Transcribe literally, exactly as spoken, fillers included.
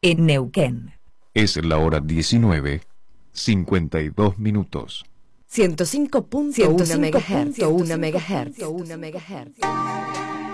en Neuquén. Es la hora diecinueve, cincuenta y dos minutos. ciento cinco punto uno megahertz.